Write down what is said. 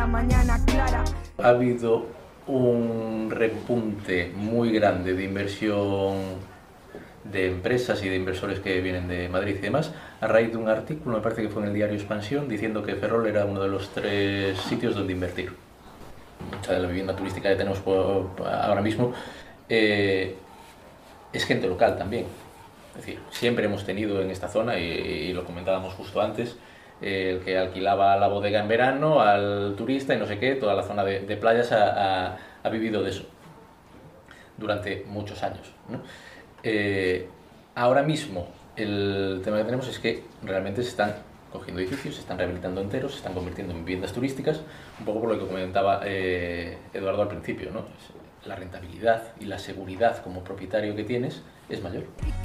mañana clara. Ha habido un repunte muy grande de inversión de empresas y de inversores que vienen de Madrid y demás, a raíz de un artículo, me parece que fue en el diario Expansión, diciendo que Ferrol era uno de los 3 sitios donde invertir. Mucha de la vivienda turística que tenemos ahora mismo es gente local también. Es decir, siempre hemos tenido en esta zona, y lo comentábamos justo antes, el que alquilaba la bodega en verano al turista y no sé qué, toda la zona de playas ha vivido de eso durante muchos años, ¿no? Ahora mismo el tema que tenemos es que realmente se están cogiendo edificios, se están rehabilitando enteros, se están convirtiendo en viviendas turísticas, un poco por lo que comentaba Eduardo al principio, ¿no? La rentabilidad y la seguridad como propietario que tienes es mayor.